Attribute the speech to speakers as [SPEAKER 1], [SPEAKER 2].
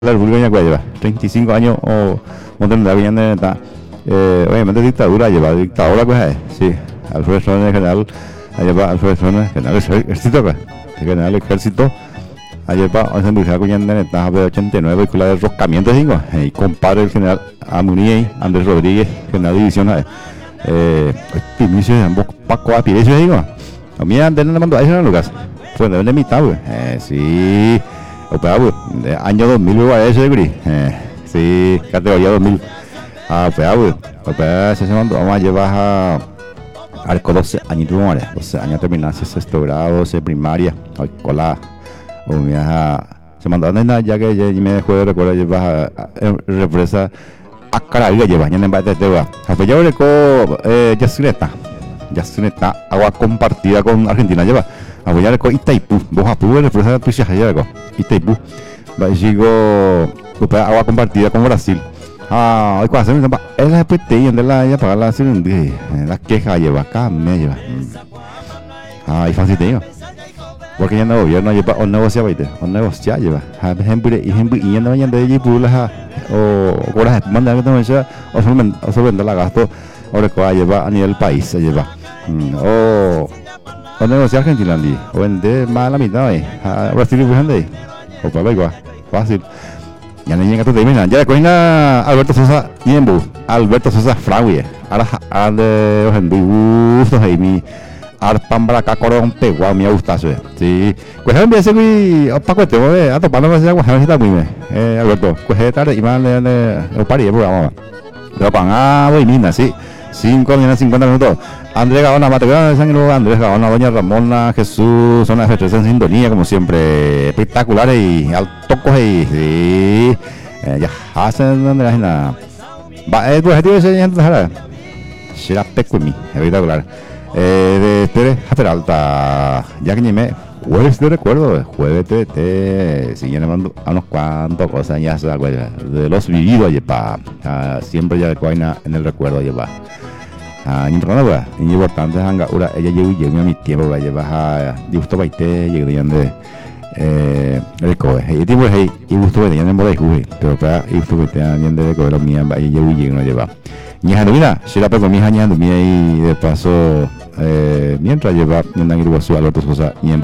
[SPEAKER 1] La República de lleva 35 años o tendrá bien obviamente dictadura lleva dictadura pues sí Alfredo Stone en general lleva Alfredo Stone general ejército pues general ejército lleva a esa cuyan de etapa de 89 con la derrocamiento digo y compadre el general Amuní Andrés Rodríguez general división inicio de ambos Paco a Pires digo a mí antes no le mandó a ese Lucas fue de mitad pues sí operado año 2000 ese gris sí categoría 2000 operado se mandó vamos a llevar arco 12 años 12 años terminar sexto grado de primaria cola o se mandó a ya que me dejó de recuerdo llevar represa a Carabiga lleva ya en embate de va a ya reco Yacineta agua compartida con Argentina lleva apoyar con Itaipú, Bojapú, represa de Pichajaya, Itaipú, Bajigo, agua compartida con Brasil. Hoy cuando se me es la PTI donde la ya pagar la queja lleva acá, me lleva. Y fácil te digo. Porque ya no gobierno lleva o negocia, o negocia lleva. Ejemplo, y ya no vayan de allí, o con las demandas que tengo ya, o solventa la gasto, o recuerda lleva a nivel país, lleva. O negocia Argentina o vende más a la mitad a Brasil y Burundi o para igual fácil ya no llega a tu termina ya coina Alberto Sosa Niembu Alberto Sosa Fraue ahora de los gustos ahí mi arpan para acá corón pegua me gusta eso sí pues a veces mi Paco te voy a topar no me sea guajar está muy bien Alberto pues tarde y más le parí el programa pero pan voy mina sí 5 minutos 50 minutos Andrés Gaona, Mateo Sangre, Andrés Gaona, Doña Ramona, Jesús, Zona F3 en sintonía, como siempre, espectaculares y alto coge y ya hacen donde la gente. El objetivo es ya será pecuimi, espectacular. De Tere Peralta, ya que ni me jueves de recuerdo, jueves de siguen mandando a unos cuantos cosas ya se de los vividos para siempre ya de coina en el recuerdo lleva. Importante importante ella llegó a mi tiempo para llevar a gusto baite llegué donde el coe y tiempo y gusto de en moda y pero para y gusto que de coe lo mía y llegó no lleva ni mira si la pego mi año y de paso mientras lleva en la Alberto Sosa y en